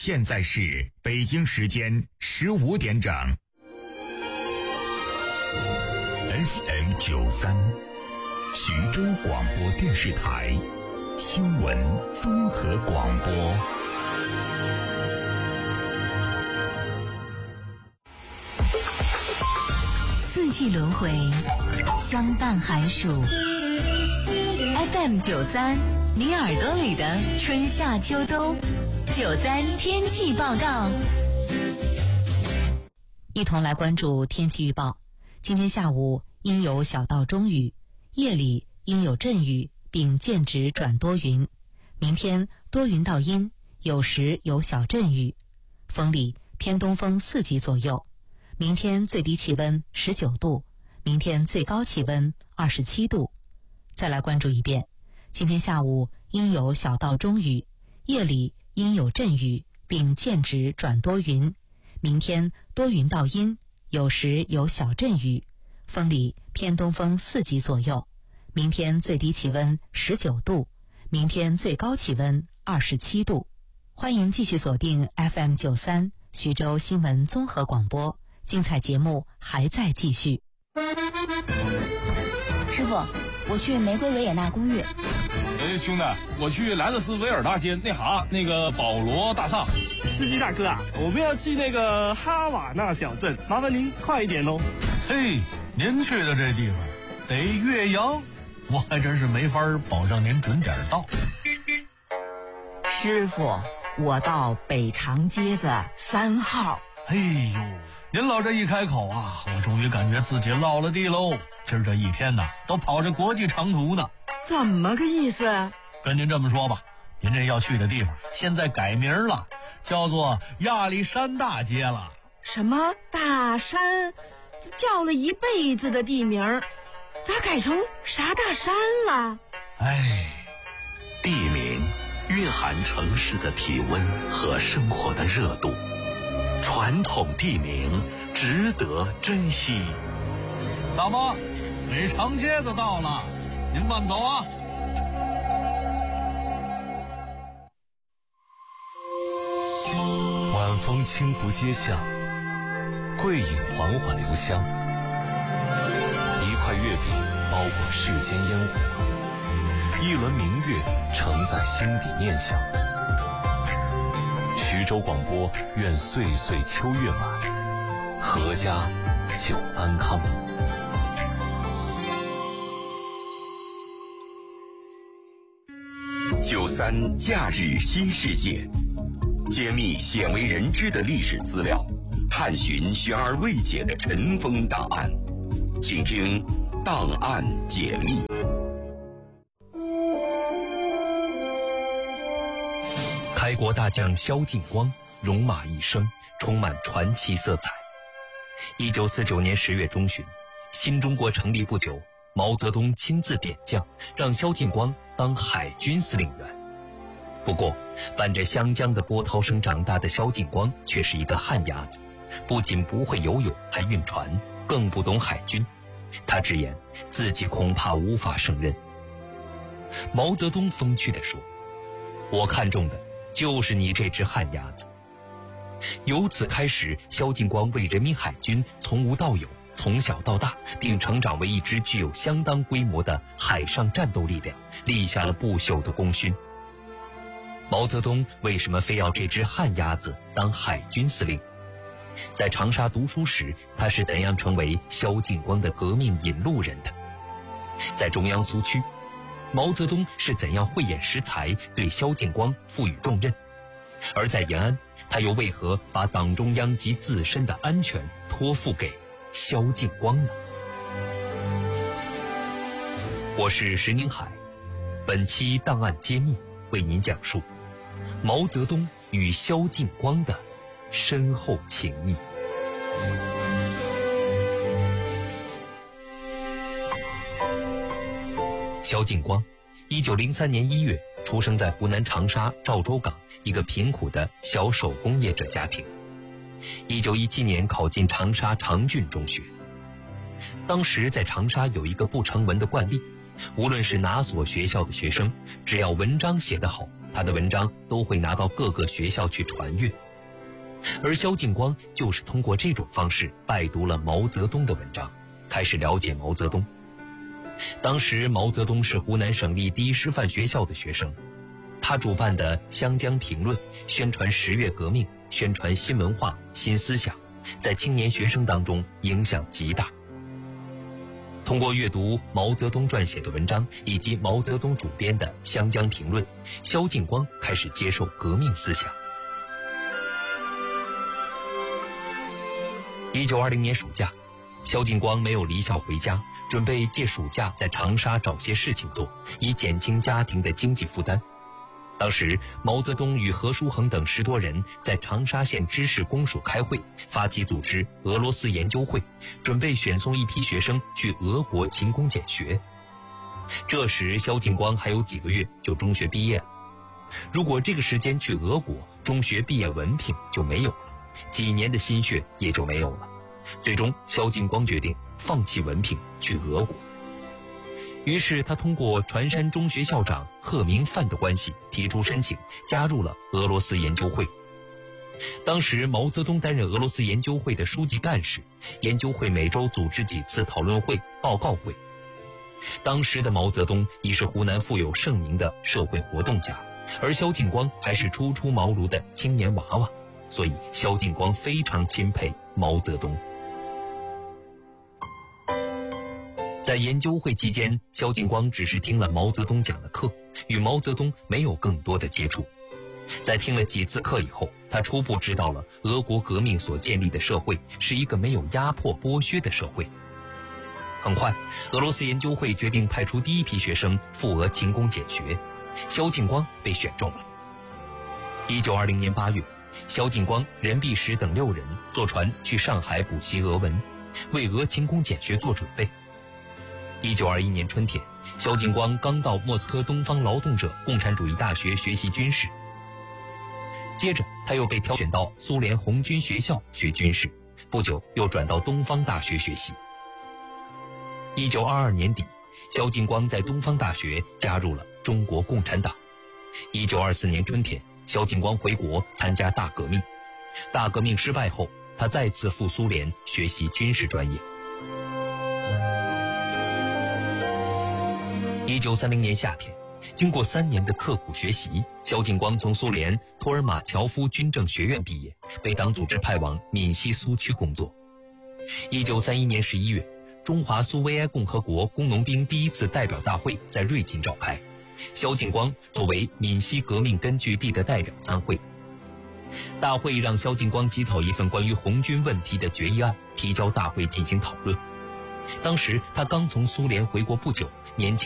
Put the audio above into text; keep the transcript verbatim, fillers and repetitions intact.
现在是北京时间十五点整。F M 九三，徐州广播电视台新闻综合广播。 四季轮回，相伴寒暑。F M 九三，你耳朵里的春夏秋冬。九三天气报告，一同来关注天气预报。今天下午阴有小到中雨，夜里阴有阵雨，并间止转多云。明天多云到阴，有时有小阵雨，风力偏东风四级左右。明天最低气温十九度，明天最高气温二十七度。再来关注一遍，今天下午阴有小到中雨，夜里阴有阵雨，并间止转多云。明天多云到阴，有时有小阵雨，风力偏东风四级左右。明天最低气温十九度，明天最高气温二十七度。欢迎继续锁定 F M 九三徐州新闻综合广播，精彩节目还在继续。 师傅，我去玫瑰维也纳公寓。 哎，兄弟，我去莱特斯维尔大街那哈那个保罗大厦。 司机大哥啊，我们要去那个哈瓦那小镇，麻烦您快一点哦。 嘿，您去的这地方得岳阳，我还真是没法保证您准点到。 师傅，我到北长街子三号。 哎呦，您老这一开口啊，我终于感觉自己落了地喽。今儿这一天呐，都跑着国际长途呢。 怎么个意思？ 跟您这么说吧，您这要去的地方现在改名了，叫做亚历山大街了。 什么大山？叫了一辈子的地名，咋改成啥大山了？ 哎， 地名蕴含城市的体温和生活的热度，传统地名值得珍惜。 大妈，北长街子到了，您慢走啊。 晚风轻拂街巷，桂影缓缓留香，一块月饼包裹世间烟火，一轮明月承载心底念想。徐州广播愿岁岁秋月满，阖家久安康。 九三假日新世界，揭秘鲜为人知的历史资料，探寻悬而未解的尘封档案，请听《档案解密》。 开国大将萧劲光戎马一生，充满传奇色彩。一九四九年十月中旬，新中国成立不久，毛泽东亲自点将，让萧劲光当海军司令员。不过，伴着湘江的波涛声长大的萧劲光却是一个旱鸭子，不仅不会游泳，还晕船，更不懂海军。他直言自己恐怕无法胜任。毛泽东风趣地说：“我看中的就是你这只旱鸭子。”由此开始，萧劲光为人民海军从无到有，从小到大，并成长为一支具有相当规模的海上战斗力量，立下了不朽的功勋。毛泽东为什么非要这只旱鸭子当海军司令？在长沙读书时，他是怎样成为萧劲光的革命引路人的？在中央苏区，毛泽东是怎样慧眼识才，对萧劲光赋予重任？而在延安，他又为何把党中央及自身的安全托付给萧劲光呢？我是石宁海，本期档案揭秘为您讲述毛泽东与萧劲光的深厚情谊。萧劲光一九零三年一月出生在湖南长沙赵州港一个贫苦的小手工业者家庭。一九一七年考进长沙长郡中学。当时在长沙有一个不成文的惯例，无论是哪所学校的学生，只要文章写得好， 他的文章都会拿到各个学校去传阅。而萧劲光就是通过这种方式拜读了毛泽东的文章，开始了解毛泽东。当时毛泽东是湖南省立第一师范学校的学生，他主办的《湘江评论》宣传十月革命，宣传新文化、新思想，在青年学生当中影响极大。通过阅读毛泽东撰写的文章以及毛泽东主编的《湘江评论》，萧劲光开始接受革命思想。一九二零年暑假，萧劲光没有离校回家，准备借暑假在长沙找些事情做，以减轻家庭的经济负担。当时毛泽东与何叔衡等十多人在长沙县知识公署开会，发起组织俄罗斯研究会，准备选送一批学生去俄国勤工俭学。这时萧劲光还有几个月就中学毕业了，如果这个时间去俄国，中学毕业文凭就没有了，几年的心血也就没有了。最终萧劲光决定放弃文凭去俄国。于是他通过船山中学校长贺明范的关系提出申请，加入了俄罗斯研究会。当时毛泽东担任俄罗斯研究会的书记干事，研究会每周组织几次讨论会、报告会。当时的毛泽东已是湖南富有盛名的社会活动家，而萧劲光还是初出茅庐的青年娃娃，所以萧劲光非常钦佩毛泽东。在研究会期间，萧劲光只是听了毛泽东讲的课，与毛泽东没有更多的接触。在听了几次课以后，他初步知道了俄国革命所建立的社会是一个没有压迫剥削的社会。很快，俄罗斯研究会决定派出第一批学生赴俄勤工俭学，萧劲光被选中了。一九二零年八月，萧劲光、任弼时等六人坐船去上海补习俄文，为俄勤工俭学做准备。一九二一年春天，萧劲光刚到莫斯科东方劳动者共产主义大学学习军事，接着他又被挑选到苏联红军学校学军事，不久又转到东方大学学习。一九二二年底，萧劲光在东方大学加入了中国共产党。一九二四年春天，萧劲光回国参加大革命。大革命失败后，他再次赴苏联学习军事专业。一九三零年夏天，经过三年的刻苦学习，萧劲光从苏联托尔马乔夫军政学院毕业，被党组织派往闽西苏区工作。一九三一年十一月，中华苏维埃共和国工农兵第一次代表大会在瑞金召开，萧劲光作为闽西革命根据地的代表参会。大会让萧劲光起草一份关于红军问题的决议案，提交大会进行讨论。当时他刚从苏联回国不久，年轻